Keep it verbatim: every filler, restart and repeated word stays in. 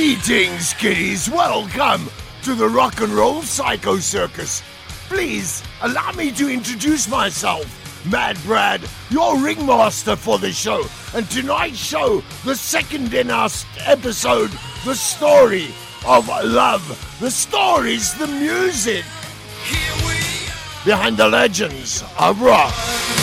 Greetings, kiddies. Welcome to the Rock and Roll Psycho Circus. Please allow me to introduce myself. Mad Brad, your ringmaster for the show. And tonight's show, the second in our episode, the story of love. The stories, the music behind the legends of rock.